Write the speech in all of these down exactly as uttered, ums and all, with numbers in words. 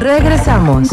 Regresamos.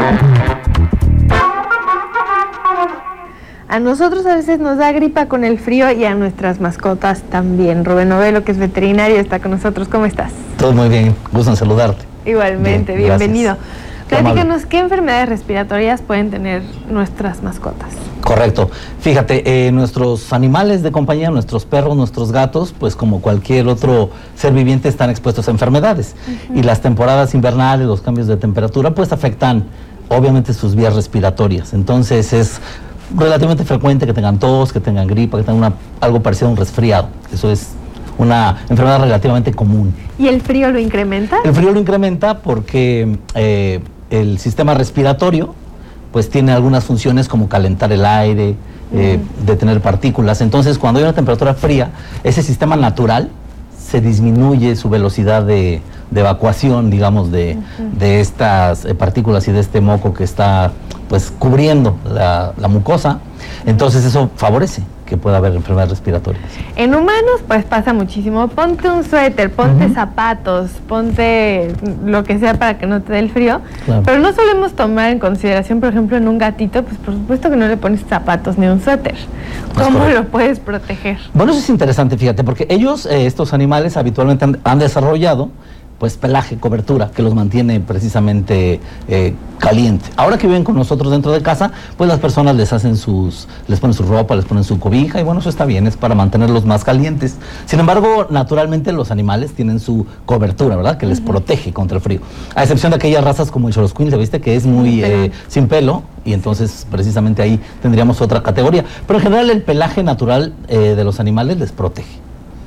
A nosotros a veces nos da gripa con el frío y a nuestras mascotas también. Rubén Novelo, que es veterinario, está con nosotros. ¿Cómo estás? Todo muy bien, gusto en saludarte. Igualmente, bien, bienvenido. Gracias. Platícanos, ¿qué enfermedades respiratorias pueden tener nuestras mascotas? Correcto. Fíjate, eh, nuestros animales de compañía, nuestros perros, nuestros gatos, pues como cualquier otro ser viviente están expuestos a enfermedades. Uh-huh. Y las temporadas invernales, los cambios de temperatura, pues afectan obviamente sus vías respiratorias. Entonces es relativamente frecuente que tengan tos, que tengan gripa, que tengan una, algo parecido a un resfriado. Eso es una enfermedad relativamente común. ¿Y el frío lo incrementa? El frío lo incrementa porque eh, el sistema respiratorio pues tiene algunas funciones como calentar el aire, eh, mm. detener partículas. Entonces, cuando hay una temperatura fría, ese sistema natural se disminuye su velocidad de, de evacuación, digamos, de, uh-huh. de estas eh, partículas y de este moco que está pues cubriendo la, la mucosa. Entonces eso favorece que pueda haber enfermedades respiratorias. En humanos pues pasa muchísimo. Ponte un suéter, ponte uh-huh. zapatos, ponte lo que sea para que no te dé el frío. Claro. Pero no solemos tomar en consideración, por ejemplo, en un gatito, pues por supuesto que no le pones zapatos ni un suéter. ¿Cómo lo puedes proteger? Bueno, eso es interesante, fíjate, porque ellos, eh, estos animales, habitualmente han, han desarrollado pues pelaje, cobertura, que los mantiene precisamente eh, caliente. Ahora que viven con nosotros dentro de casa, pues las personas les hacen sus, les ponen su ropa, les ponen su cobija, y bueno, eso está bien, es para mantenerlos más calientes. Sin embargo, naturalmente los animales tienen su cobertura, ¿verdad?, que les uh-huh. protege contra el frío. A excepción de aquellas razas como el Xoloscuintle, ¿viste?, que es muy eh, sin pelo, y entonces precisamente ahí tendríamos otra categoría. Pero en general el pelaje natural eh, de los animales les protege.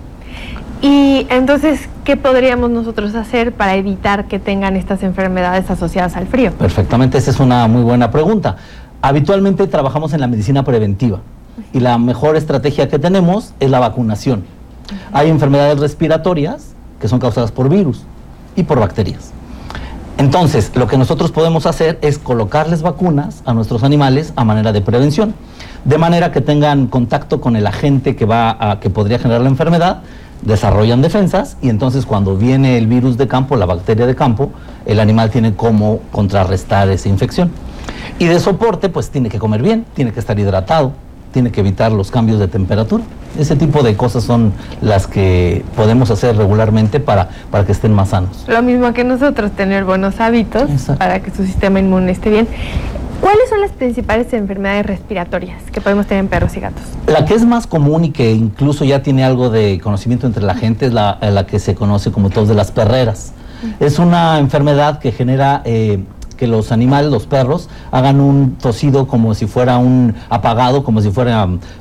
Y entonces, ¿qué podríamos nosotros hacer para evitar que tengan estas enfermedades asociadas al frío? Perfectamente, esa es una muy buena pregunta. Habitualmente trabajamos en la medicina preventiva y la mejor estrategia que tenemos es la vacunación. Uh-huh. Hay enfermedades respiratorias que son causadas por virus y por bacterias. Entonces, lo que nosotros podemos hacer es colocarles vacunas a nuestros animales a manera de prevención, de manera que tengan contacto con el agente que va a, que podría generar la enfermedad, desarrollan defensas y entonces cuando viene el virus de campo, la bacteria de campo, el animal tiene cómo contrarrestar esa infección. Y de soporte, pues tiene que comer bien, tiene que estar hidratado, tiene que evitar los cambios de temperatura. Ese tipo de cosas son las que podemos hacer regularmente para, para que estén más sanos. Lo mismo que nosotros, tener buenos hábitos. Exacto. Para que su sistema inmune esté bien. ¿Cuáles son las principales enfermedades respiratorias que podemos tener en perros y gatos? La que es más común y que incluso ya tiene algo de conocimiento entre la gente es la, la que se conoce como tos de las perreras. Uh-huh. Es una enfermedad que genera eh, que los animales, los perros, hagan un tosido como si fuera un apagado, como si fuera